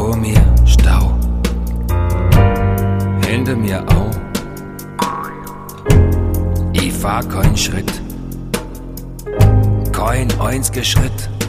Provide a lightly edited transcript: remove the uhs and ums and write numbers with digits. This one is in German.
Vor mir Stau, hinter mir auch. Ich fahr keinen Schritt, kein einziger Schritt.